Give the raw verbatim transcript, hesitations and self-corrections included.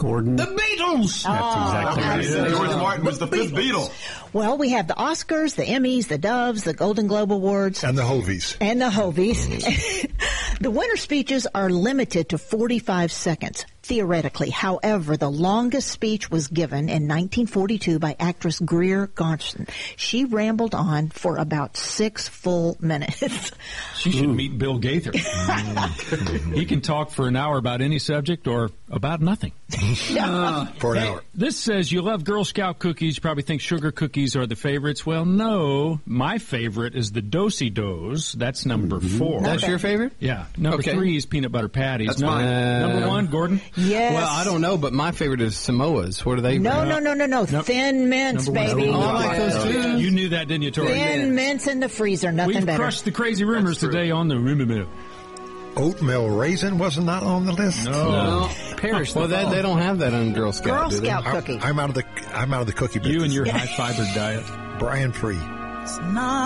Gordon. The Beatles! That's exactly right. George Martin was the fifth Beatle. Well, we have the Oscars, the Emmys, the Doves, the Golden Globe Awards. And the Hovies. And the Hovies. The winner speeches are limited to forty-five seconds, theoretically. However, the longest speech was given in nineteen forty-two by actress Greer Garson. She rambled on for about six full minutes. She should Ooh. meet Bill Gaither. He can talk for an hour about any subject or about nothing. uh, for an hey, hour. This says you love Girl Scout cookies. You probably think sugar cookies are the favorites. Well, no. My favorite is the Do-si-dos. That's number four. That's your favorite? Yeah. Number okay. three is peanut butter patties. That's no, mine. Uh, number one, Gordon? Yes. Well, I don't know, but my favorite is Samoas. What are they? No, no, no, no, no. Nope. Thin mints, Number one. baby. Oh, I like those too. You knew that, didn't you, Tori? Thin mints in the freezer, nothing We've better. crushed the crazy rumors today on the Rumor Mill. Oatmeal raisin wasn't not on the list. No. No. Perish. Well, that, they don't have that on Girl Scout, Girl do they? Scout cookie. I'm out of the I'm out of the cookie business. You and your high fiber diet. Brian Free.